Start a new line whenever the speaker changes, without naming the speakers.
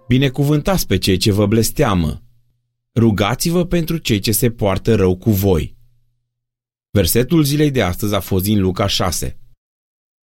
Binecuvântați pe cei ce vă blesteamă. Rugați-vă pentru cei ce se poartă rău cu voi. Versetul zilei de astăzi a fost din Luca 6.